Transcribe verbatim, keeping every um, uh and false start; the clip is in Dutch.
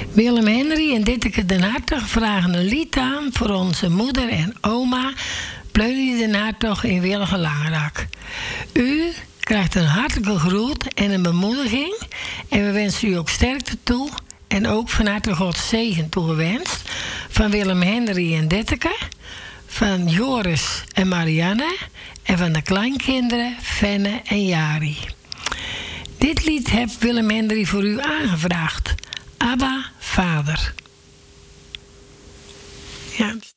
Willem Henry en Ditteke den Hartog vragen een lied aan voor onze moeder en oma Pleunie den Hartog in Willige Langrak. U krijgt een hartelijke groet en een bemoediging en we wensen u ook sterkte toe en ook van harte Gods zegen toegewenst van Willem Henry en Ditteke, van Joris en Marianne en van de kleinkinderen Fenne en Jari. Dit lied heeft Willem Henry voor u aangevraagd. Abba, Vader. Ja.